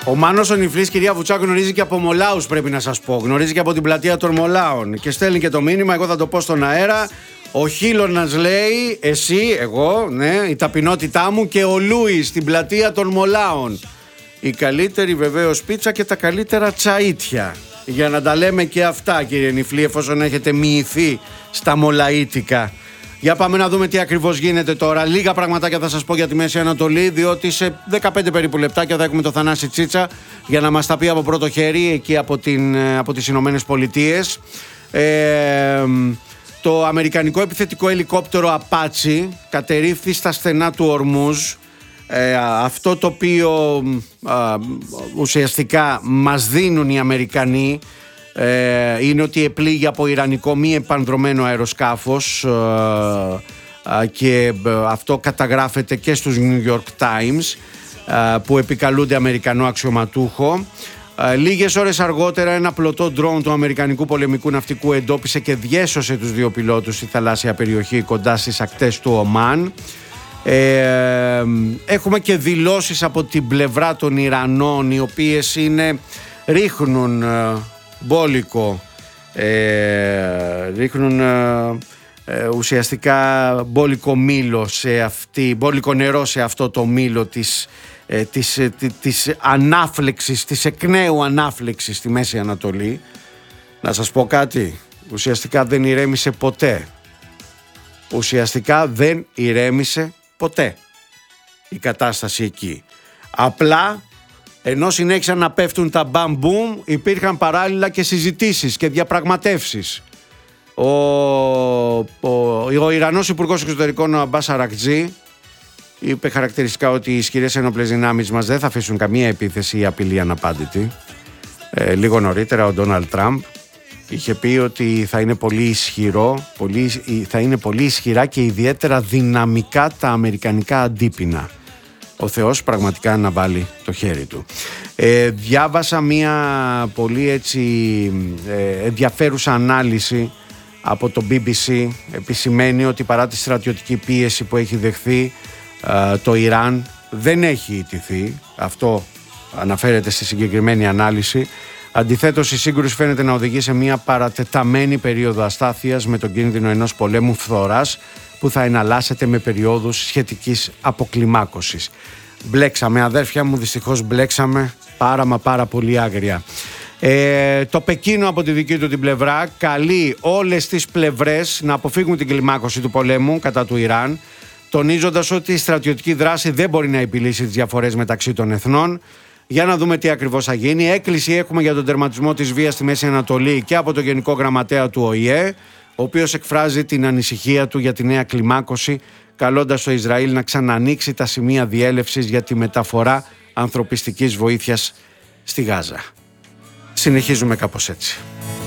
Ο Μάνος ο Νιφλής, κυρία Βουτσά, γνωρίζει και από Μολάους, πρέπει να σας πω. Γνωρίζει και από την πλατεία των Μολάων. Και στέλνει και το μήνυμα, εγώ θα το πω στον αέρα. Ο Χίλωνας λέει, εσύ, εγώ, ναι, η ταπεινότητά μου και ο Λούις στην πλατεία των Μολάων. Η καλύτερη βεβαίως πίτσα και τα καλύτερα τσαΐτια. Για να τα λέμε και αυτά, κύριε Νιφλή, εφόσον έχετε μοιηθεί στα μολαΐτικα. Για πάμε να δούμε τι ακριβώς γίνεται τώρα. Λίγα πραγματάκια θα σας πω για τη Μέση Ανατολή, διότι σε 15 περίπου λεπτάκια θα έχουμε το Θανάση Τσίτσα για να μας τα πει από πρώτο χέρι εκεί από τις Ηνωμένες Πολιτείες. Το αμερικανικό επιθετικό ελικόπτερο Απάτσι κατερρίφθη στα στενά του Ορμούζ. Αυτό το οποίο ουσιαστικά μας δίνουν οι Αμερικανοί είναι ότι επλήγει από ιρανικό μη επανδρωμένο αεροσκάφος και αυτό καταγράφεται και στους New York Times που επικαλούνται Αμερικανό αξιωματούχο. Λίγες ώρες αργότερα ένα πλωτό ντρόουν του Αμερικανικού πολεμικού ναυτικού εντόπισε και διέσωσε τους δύο πιλότους στη θαλάσσια περιοχή κοντά στις ακτές του Ομάν. Έχουμε και δηλώσεις από την πλευρά των Ιρανών, οι οποίες ρίχνουν μπόλικο, ρίχνουν ουσιαστικά μπόλικο μήλο μπόλικο νερό σε αυτό το μήλο της ανάφλεξης, της εκ νέου ανάφλεξης στη Μέση Ανατολή. Να σας πω κάτι, ουσιαστικά δεν ηρέμησε ποτέ η κατάσταση εκεί. Απλά ενώ συνέχισαν να πέφτουν τα μπαμ-μπουμ, υπήρχαν παράλληλα και συζητήσεις και διαπραγματεύσεις. Ο Ιρανός Υπουργός Εξωτερικών, ο Αμπάς Αρακτζή, είπε χαρακτηριστικά ότι οι ισχυρές ενόπλες δυνάμεις μας δεν θα αφήσουν καμία επίθεση ή απειλή αναπάντητη. Λίγο νωρίτερα ο Ντόναλντ Τραμπ είχε πει ότι θα είναι πολύ ισχυρά και ιδιαίτερα δυναμικά τα αμερικανικά αντίπεινα. Ο Θεός πραγματικά να βάλει το χέρι του. Διάβασα μια πολύ ενδιαφέρουσα ανάλυση από το BBC. Επισημαίνει ότι παρά τη στρατιωτική πίεση που έχει δεχθεί, το Ιράν δεν έχει ιτηθεί. Αυτό αναφέρεται στη συγκεκριμένη ανάλυση. Αντιθέτως, η σύγκρουση φαίνεται να οδηγεί σε μια παρατεταμένη περίοδο αστάθειας με τον κίνδυνο ενός πολέμου φθοράς που θα εναλλάσσεται με περιόδους σχετικής αποκλιμάκωσης. Μπλέξαμε, αδέρφια μου, δυστυχώς μπλέξαμε πάρα πολύ άγρια. Το Πεκίνο από τη δική του την πλευρά καλεί όλες τις πλευρές να αποφύγουν την κλιμάκωση του πολέμου κατά του Ιράν, τονίζοντας ότι η στρατιωτική δράση δεν μπορεί να επιλύσει τις διαφορές μεταξύ των εθνών. Για να δούμε τι ακριβώς θα γίνει. Έκκληση έχουμε για τον τερματισμό της βίας στη Μέση Ανατολή και από τον Γενικό Γραμματέα του ΟΗΕ, ο οποίος εκφράζει την ανησυχία του για τη νέα κλιμάκωση, καλώντας το Ισραήλ να ξανανοίξει τα σημεία διέλευσης για τη μεταφορά ανθρωπιστικής βοήθειας στη Γάζα. Συνεχίζουμε κάπως έτσι.